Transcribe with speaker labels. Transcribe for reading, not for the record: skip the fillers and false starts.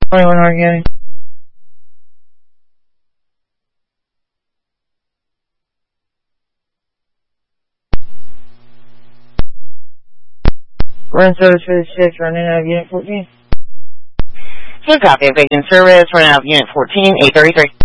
Speaker 1: 21 Organic. Run service for the 6, running out of Unit 14.
Speaker 2: Good copy. Evading service, running out of Unit 14, 833.